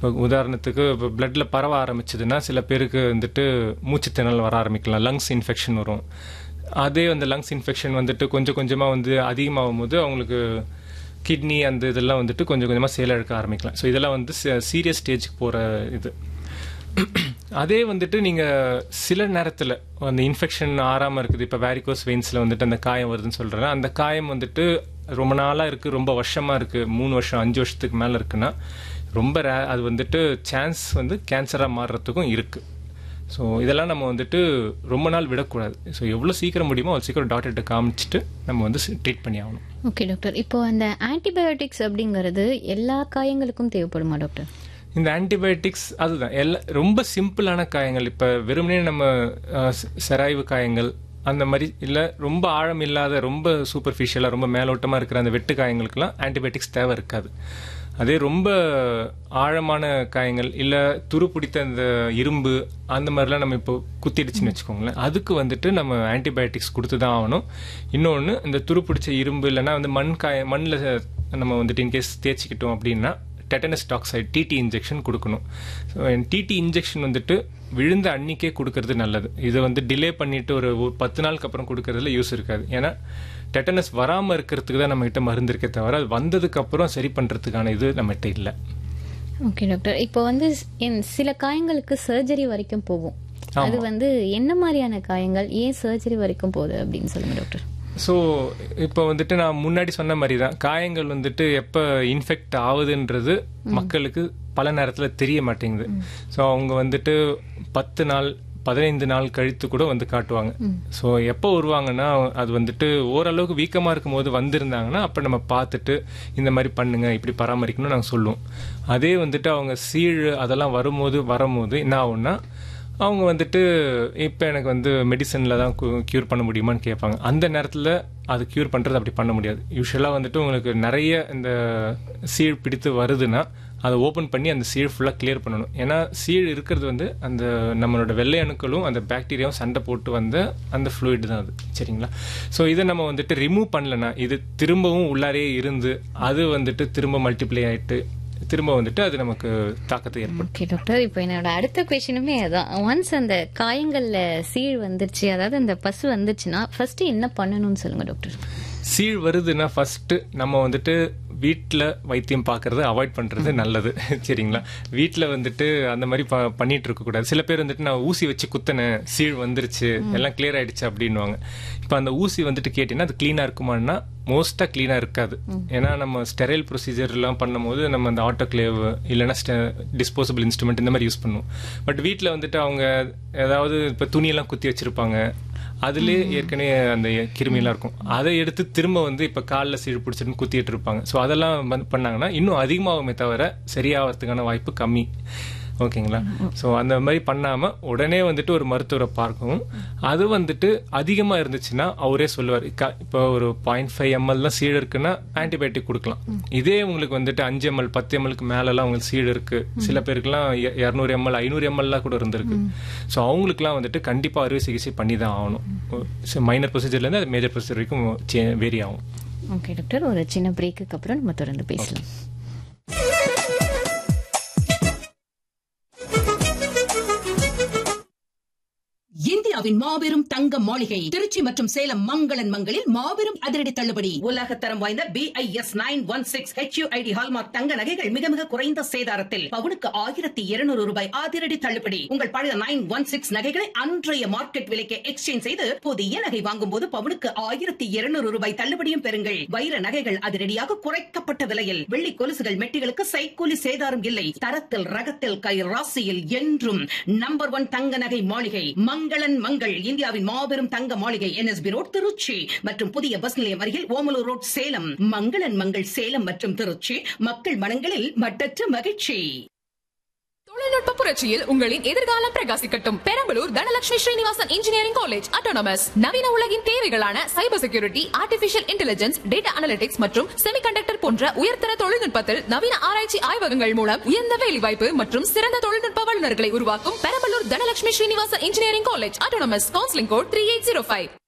உதாரணத்துக்கு இப்போ பிளட்ல பரவ ஆரம்பிச்சதுன்னா சில பேருக்கு வந்துட்டு மூச்சுத்திணறல் வர ஆரம்பிக்கலாம், லங்ஸ் இன்ஃபெக்ஷன் வரும். அதே அந்த லங்ஸ் இன்ஃபெக்ஷன் வந்துட்டு கொஞ்சம் கொஞ்சமாக வந்து அதிகமாகும் போது அவங்களுக்கு கிட்னி அந்த இதெல்லாம் வந்துட்டு கொஞ்சம் கொஞ்சமாக செயலிழக்க ஆரம்பிக்கலாம். ஸோ இதெல்லாம் வந்து சீரியஸ் ஸ்டேஜுக்கு போகிற இது. அதே வந்துட்டு நீங்கள் சில நேரத்தில் அந்த இன்ஃபெக்ஷன் ஆறாமல் இருக்குது, இப்போ வேரிகோஸ் வெயின்ஸில் வந்துட்டு அந்த காயம் வருதுன்னு சொல்கிறேன், அந்த காயம் வந்துட்டு ரொம்ப நாளாக இருக்குது, ரொம்ப வருஷமாக இருக்குது, 3 வருஷம் 5 வருஷத்துக்கு மேலே இருக்குன்னா ரொம்ப அது வந்துட்டு சான்ஸ் வந்து கேன்சராக மாறுறதுக்கும் இருக்குது. ஸோ இதெல்லாம் நம்ம வந்துட்டு ரொம்ப நாள் விடக்கூடாது. ஸோ எவ்வளோ சீக்கிரம் முடியுமோ அவ்வளோ சீக்கிரம் டாக்டர்கிட்ட காமிச்சிட்டு நம்ம வந்து ட்ரீட் பண்ணி ஆகணும். ஓகே டாக்டர், இப்போ அந்த ஆன்டிபயோட்டிக்ஸ் அப்படிங்கிறது எல்லா காயங்களுக்கும் தேவைப்படுமா டாக்டர்? இந்த ஆன்டிபயோட்டிக்ஸ் அதுதான் ரொம்ப சிம்பிளான காயங்கள், இப்போ வெறுமனே நம்ம செராய்வு காயங்கள் அந்த மாதிரி இல்லை, ரொம்ப ஆழம் இல்லாத ரொம்ப சூப்பர்ஃபிஷியலாக ரொம்ப மேலோட்டமாக இருக்கிற அந்த வெட்டு காயங்களுக்கெல்லாம் ஆன்டிபயோட்டிக்ஸ் தேவை இருக்காது. அதே ரொம்ப ஆழமான காயங்கள் இல்லை துரு பிடித்த அந்த இரும்பு அந்த மாதிரிலாம் நம்ம இப்போ குத்திடுச்சுன்னு வச்சுக்கோங்களேன், அதுக்கு வந்துட்டு நம்ம ஆன்டிபயோட்டிக்ஸ் கொடுத்து தான் ஆகணும். இன்னொன்று இந்த துரு பிடிச்ச இரும்பு இல்லைன்னா வந்து மண்ணில் நம்ம வந்துட்டு இன்கேஸ் தேய்ச்சிக்கிட்டோம் அப்படின்னா டெட்டனஸ் டாக்சைடு டிடி இன்ஜெக்ஷன் கொடுக்கணும். டிடி இன்ஜெக்ஷன் வந்துட்டு விழுந்த அன்னிக்கே கொடுக்கறது நல்லது. இதை வந்து டிலே பண்ணிட்டு ஒரு 10 நாளுக்கு அப்புறம் கொடுக்கறதுல யூஸ் இருக்காது. ஏன்னா டெட்டனஸ் வராமல் இருக்கிறதுக்கு தான் நம்மகிட்ட மருந்து இருக்கே தவிர அது வந்ததுக்கு அப்புறம் சரி பண்ணுறதுக்கான இது நம்மகிட்ட இல்லை. ஓகே டாக்டர், இப்போ வந்து சில காயங்களுக்கு சர்ஜரி வரைக்கும் போகும், அது வந்து என்ன மாதிரியான காயங்கள், ஏன் சர்ஜரி வரைக்கும் போகுது அப்படின்னு சொல்லுங்க டாக்டர். ஸோ இப்போ வந்துட்டு நான் முன்னாடி சொன்ன மாதிரி தான் காயங்கள் வந்துட்டு எப்போ இன்ஃபெக்ட் ஆகுதுன்றது மக்களுக்கு பல நேரத்தில் தெரிய மாட்டேங்குது. ஸோ அவங்க வந்துட்டு 10 நாள் 15 நாள் கழித்து கூட வந்து காட்டுவாங்க. ஸோ எப்போ வருவாங்கன்னா அது வந்துட்டு ஓரளவுக்கு வீக்கமாக இருக்கும் போது வந்திருந்தாங்கன்னா அப்போ நம்ம பார்த்துட்டு இந்த மாதிரி பண்ணுங்க இப்படி பராமரிக்கணும்னு நாங்கள் சொல்லுவோம். அதே வந்துட்டு அவங்க சீழ் அதெல்லாம் வரும்போது என்ன ஆகும்னா அவங்க வந்துட்டு இப்போ எனக்கு வந்து மெடிசனில் தான் க்யூர் பண்ண முடியுமான்னு கேட்பாங்க. அந்த நேரத்தில் அது க்யூர் பண்ணுறது அப்படி பண்ண முடியாது. யூஸ்வலாக வந்துட்டு உங்களுக்கு நிறைய இந்த சீழ் பிடித்து வருதுன்னா அதை ஓப்பன் பண்ணி அந்த சீழ் ஃபுல்லாக கிளியர் பண்ணணும். ஏன்னா சீழ் இருக்கிறது வந்து அந்த நம்மளோட வெள்ளை அணுக்களும் அந்த பாக்டீரியாவும் சண்டை போட்டு வந்த அந்த ஃப்ளூயிட் தான் அது, சரிங்களா? ஸோ இதை நம்ம வந்துட்டு ரிமூவ் பண்ணலன்னா இது திரும்பவும் உள்ளாரே இருந்து அது வந்துட்டு திரும்ப மல்டிப்ளை ஆகிட்டு திரும்ப வந்துட்டு அது நமக்கு தாக்கத்தை ஏற்படும். ஓகே டாக்டர், இப்போ என்னோட அடுத்த கொஸ்டினுமே அதான், ஒன்ஸ் அந்த காயங்கள்ல சீழ் வந்துருச்சு, அதாவது அந்த பசு வந்துருச்சுன்னா ஃபர்ஸ்ட் என்ன பண்ணணும்னு சொல்லுங்க டாக்டர். சீழ் வருதுன்னா ஃபர்ஸ்ட் நம்ம வந்துட்டு வீட்டில் வைத்தியம் பார்க்கறது அவாய்ட் பண்ணுறது நல்லது, சரிங்களா? வீட்டில் வந்துட்டு அந்த மாதிரி பண்ணிட்டு இருக்கக்கூடாது. சில பேர் வந்துட்டு நான் ஊசி வச்சு குத்தினேன் சீழ் வந்துருச்சு எல்லாம் கிளியர் ஆயிடுச்சு அப்படின்வாங்க. இப்போ அந்த ஊசி வந்துட்டு கேட்டீங்கன்னா அது கிளீனாக இருக்குமான்னா மோஸ்ட்டாக கிளீனாக இருக்காது. ஏன்னா நம்ம ஸ்டெரைல் ப்ரொசீஜர்லாம் பண்ணும்போது நம்ம அந்த ஆட்டோக்ளேவ் இல்லைன்னா டிஸ்போசபிள் இன்ஸ்ட்ருமெண்ட் இந்த மாதிரி யூஸ் பண்ணுவோம். பட் வீட்டில் வந்துட்டு அவங்க ஏதாவது இப்போ துணியெல்லாம் குத்தி வச்சிருப்பாங்க, அதுலேயே ஏற்கனவே அந்த கிருமியெல்லாம் இருக்கும், அதை எடுத்து திரும்ப வந்து இப்போ காலில் சீழ் பிடிச்சிட்டு குத்திட்டு இருப்பாங்க. ஸோ அதெல்லாம் பண்ணாங்கன்னா இன்னும் அதிகமாகுமே தவிர சரியாகிறதுக்கான வாய்ப்பு கம்மி, ஓகேங்களா? ஸோ அந்த மாதிரி பண்ணாமல் உடனே வந்துட்டு ஒரு மருத்துவரை பார்க்கவும். அது வந்துட்டு அதிகமாக இருந்துச்சுன்னா அவரே சொல்லுவார், இப்போ ஒரு 0.5 ml தான் சீழ் இருக்குன்னா ஆன்டிபயோட்டிக் கொடுக்கலாம். இதே உங்களுக்கு வந்துட்டு 5 ml 10 mlக்கு மேலெல்லாம் உங்களுக்கு சீழ் இருக்கு, சில பேருக்குலாம் 200 ml 500 mlலாம் கூட இருந்திருக்கு. ஸோ அவங்களுக்குலாம் வந்துட்டு கண்டிப்பாக அறுவை சிகிச்சை பண்ணி தான் ஆகணும். மைனர் ப்ரொசீஜர்லேருந்து அது மேஜர் ப்ரொசீஜர் வரைக்கும் வேரி ஆகும். ஓகே டாக்டர், ஒரு சின்ன பிரேக்குக்கு அப்புறம் நம்ம தொடர்ந்து பேசலாம். இந்தியாவின் மாபெரும் தங்க மாளிகை திருச்சி மற்றும் சேலம் மங்களன் மங்களில் மாபெரும் அதிரடி தள்ளுபடி. உலகத்தரம் வாய்ந்த BIS 916 HUID ஹால்மார்க் தங்க நகைகள் மிக மிக குறைந்த சேதாரத்தில் பவுனுக்கு 1200 ரூபாய் அதிரடி தள்ளுபடி. உங்கள் பழைய 916 நகைகளை அன்றைய மார்க்கெட் விலைக்கு எக்ஸ்சேஞ்ச் செய்து புதிய நகை வாங்கும் போது பவுனுக்கு 1200 ரூபாய் தள்ளுபடியும் பெறுங்கள். வைர நகைகள் அதிரடியாக குறைக்கப்பட்ட விலையில், வெள்ளி கொலுசுகள் மெட்டிகளுக்கு சைக்கூலி சேதாரம் இல்லை. தரத்தில் ரகத்தில் கை ராசியில் என்றும் நம்பர் 1 தங்க நகை மாளிகை மங்களன் மங்கள். இந்தியாவின் மாபெரும் தங்க மாளிகை NSB ரோட் திருச்சி மற்றும் புதிய பஸ் நிலையம் அருகில் ஓமலூர் ரோட் சேலம். மங்களன் மங்கள் சேலம் மற்றும் திருச்சி, மக்கள் மனங்களில் மட்டற்ற மகிழ்ச்சி. தொழில்நுட்ப புரட்சியில் உங்களின் எதிர்காலம் பிரகாசிக்கட்டும். Perambalur Dhanalakshmi Srinivasan engineering college autonomous நவீன உலகின் தேவைகளான cyber security, artificial intelligence, data analytics மற்றும் செமிகண்டக்டர் போன்ற உயர்தர தொழில்நுட்பத்தில் நவீன ஆராய்ச்சி ஆய்வகங்கள் மூலம் உயர்ந்த வேலைவாய்ப்பு மற்றும் சிறந்த தொழில்நுட்ப வல்லுநர்களை உருவாக்கும் Perambalur Dhanalakshmi Srinivasan engineering college autonomous. Counselling code 3805.